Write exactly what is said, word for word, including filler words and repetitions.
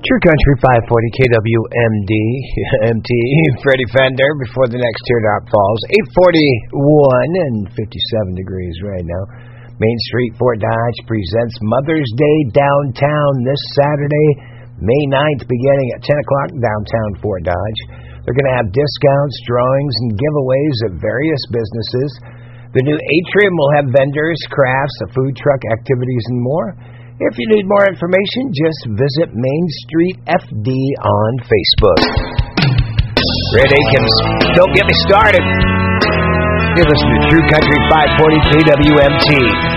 True Country five forty K W M D, M T, Freddie Fender before the next teardrop falls. eight forty-one and fifty-seven degrees right now. Main Street Fort Dodge presents Mother's Day Downtown this Saturday, May ninth, beginning at ten o'clock downtown Fort Dodge. They're going to have discounts, drawings, and giveaways at various businesses. The new atrium will have vendors, crafts, a food truck, activities, and more. If you need more information, just visit Main Street F D on Facebook. Red Akins, don't get me started. You're listening to True Country five forty K W M T.